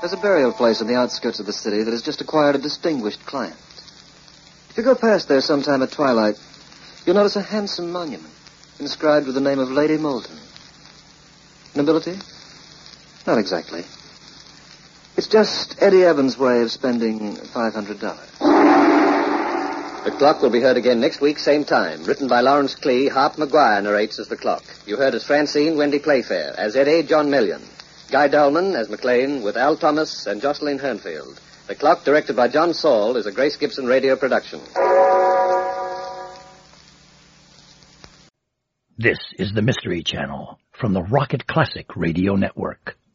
There's a burial place on the outskirts of the city that has just acquired a distinguished client. If you go past there sometime at twilight, you'll notice a handsome monument inscribed with the name of Lady Moulton. Nobility? Not exactly. It's just Eddie Evans' way of spending $500. The Clock will be heard again next week, same time. Written by Lawrence Klee, Hart McGuire narrates as The Clock. You heard as Francine, Wendy Playfair. As Eddie, John Million. Guy Dahlman as McLean, with Al Thomas and Jocelyn Hernfield. The Clock, directed by John Saul, is a Grace Gibson radio production. This is the Mystery Channel from the Rocket Classic Radio Network.